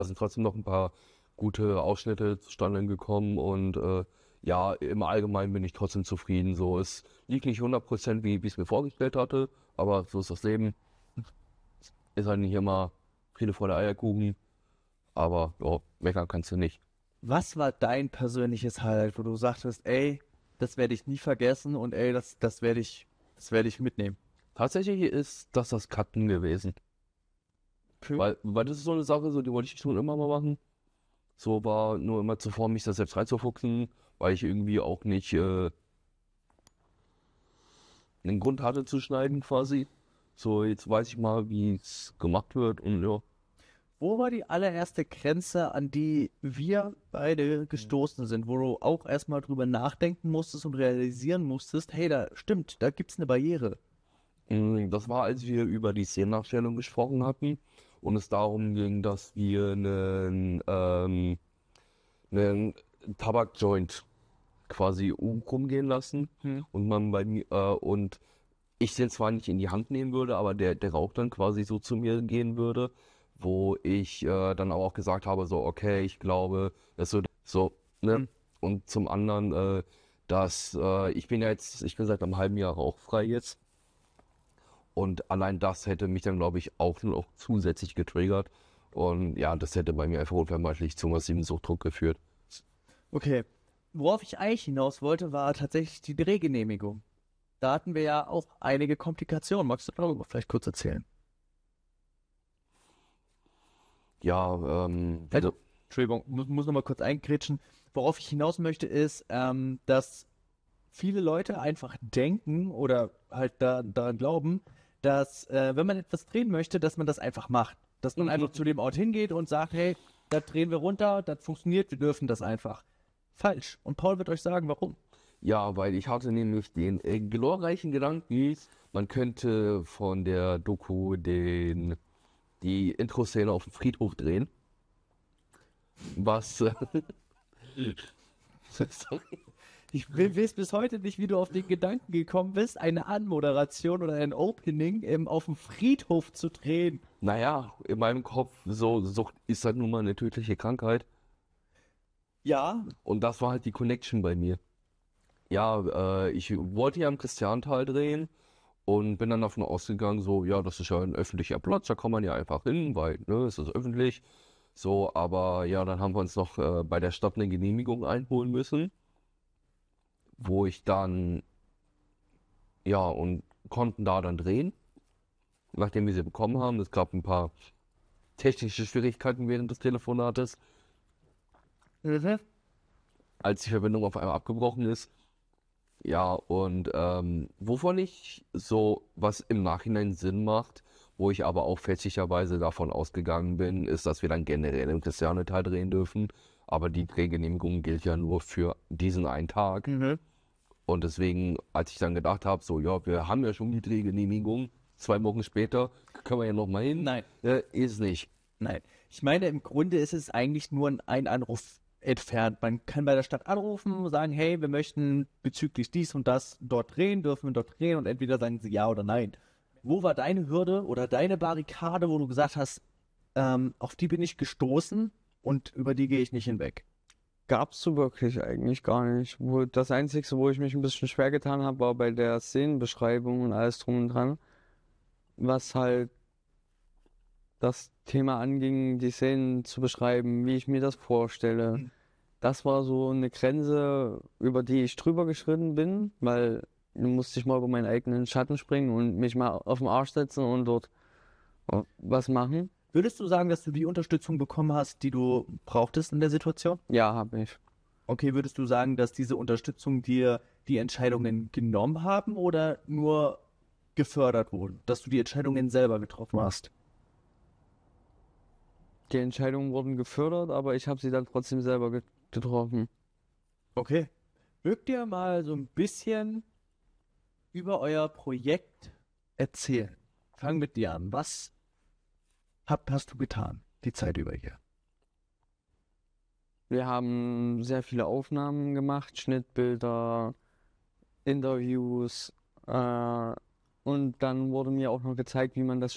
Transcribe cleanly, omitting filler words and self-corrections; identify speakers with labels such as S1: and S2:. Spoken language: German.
S1: da sind trotzdem noch ein paar gute Ausschnitte zustande gekommen und ja, im Allgemeinen bin ich trotzdem zufrieden. So, es liegt nicht 100% wie ich es mir vorgestellt hatte, aber so ist das Leben. Ist halt nicht immer Friede, Freude, Eierkuchen, aber ja, meckern kannst du nicht.
S2: Was war dein persönliches Highlight, wo du sagtest, ey, das werde ich nie vergessen und ey, das werde ich mitnehmen?
S1: Tatsächlich ist das Cutten gewesen.
S2: Für?
S1: Weil das ist so eine Sache, so die wollte ich schon immer mal machen. So war nur immer zuvor, mich da selbst reinzufuchsen, weil ich irgendwie auch nicht einen Grund hatte zu schneiden quasi. So, jetzt weiß ich mal, wie es gemacht wird und ja.
S2: Wo war die allererste Grenze, an die wir beide gestoßen sind, wo du auch erstmal drüber nachdenken musstest und realisieren musstest, hey, da stimmt, da gibt's eine Barriere.
S1: Das war, als wir über die Szenendarstellung gesprochen hatten und es darum ging, dass wir einen Tabakjoint quasi rumgehen lassen
S2: Hm.
S1: und man bei mir und ich den zwar nicht in die Hand nehmen würde, aber der Rauch dann quasi so zu mir gehen würde, wo ich dann aber auch gesagt habe, so, okay, ich glaube, das wird so, ne?
S2: Hm.
S1: Und zum anderen, dass ich bin seit einem halben Jahr rauchfrei jetzt und allein das hätte mich dann, glaube ich, auch noch zusätzlich getriggert und ja, das hätte bei mir einfach unvermeidlich zu massivem Suchtdruck geführt.
S2: Okay. Worauf ich eigentlich hinaus wollte, war tatsächlich die Drehgenehmigung. Da hatten wir ja auch einige Komplikationen. Magst du darüber vielleicht kurz erzählen?
S1: Ja,
S2: Also, Entschuldigung, muss noch mal kurz eingrätschen. Worauf ich hinaus möchte, ist, dass viele Leute einfach denken oder halt daran glauben, dass wenn man etwas drehen möchte, dass man das einfach macht. Dass man einfach zu dem Ort hingeht und sagt, hey, das drehen wir runter, das funktioniert, wir dürfen das einfach. Falsch. Und Paul wird euch sagen, warum.
S1: Ja, weil ich hatte nämlich den glorreichen Gedanken, man könnte von der Doku die Intro-Szene auf dem Friedhof drehen. Was, sorry.
S2: Ich weiß bis heute nicht, wie du auf den Gedanken gekommen bist, eine Anmoderation oder ein Opening auf dem Friedhof zu drehen.
S1: Naja, in meinem Kopf, so, Sucht ist halt nun mal eine tödliche Krankheit.
S2: Ja.
S1: Und das war halt die Connection bei mir. Ja, ich wollte ja im Christiantal drehen und bin dann davon ausgegangen, so, ja, das ist ja ein öffentlicher Platz, da kann man ja einfach hin, weil, ne, es ist öffentlich. So, aber ja, dann haben wir uns noch bei der Stadt eine Genehmigung einholen müssen, wo ich dann, ja, und konnten da dann drehen, nachdem wir sie bekommen haben. Es gab ein paar technische Schwierigkeiten während des Telefonates,
S2: Mhm.
S1: als die Verbindung auf einmal abgebrochen ist. Ja, und wovon ich so, was im Nachhinein Sinn macht, wo ich aber auch fälschlicherweise davon ausgegangen bin, ist, dass wir dann generell im Christianetal drehen dürfen. Aber die Drehgenehmigung gilt ja nur für diesen einen Tag.
S2: Mhm.
S1: Und deswegen, als ich dann gedacht habe, so, ja, wir haben ja schon die Drehgenehmigung, 2 Wochen später können wir ja noch mal hin,
S2: Nein.
S1: ist nicht.
S2: Nein. Ich meine, im Grunde ist es eigentlich nur ein Anruf entfernt. Man kann bei der Stadt anrufen und sagen, hey, wir möchten bezüglich dies und das dort drehen, dürfen wir dort drehen und entweder sagen sie ja oder nein. Wo war deine Hürde oder deine Barrikade, wo du gesagt hast, auf die bin ich gestoßen und über die gehe ich nicht hinweg?
S3: Gab's so wirklich eigentlich gar nicht. Das Einzige, wo ich mich ein bisschen schwer getan habe, war bei der Szenenbeschreibung und alles drum und dran, was halt das Thema anging, die Szenen zu beschreiben, wie ich mir das vorstelle. Das war so eine Grenze, über die ich drüber geschritten bin, weil dann musste ich mal über meinen eigenen Schatten springen und mich mal auf den Arsch setzen und dort was machen.
S2: Würdest du sagen, dass du die Unterstützung bekommen hast, die du brauchtest in der Situation?
S3: Ja, habe ich.
S2: Okay, würdest du sagen, dass diese Unterstützung dir die Entscheidungen genommen haben oder nur gefördert wurden, dass du die Entscheidungen selber getroffen hast?
S3: Die Entscheidungen wurden gefördert, aber ich habe sie dann trotzdem selber getroffen.
S2: Okay. Mögt ihr mal so ein bisschen über euer Projekt erzählen? Fang mit dir an. Was hast du getan, die Zeit über hier?
S3: Wir haben sehr viele Aufnahmen gemacht, Schnittbilder, Interviews, und dann wurde mir auch noch gezeigt, wie man das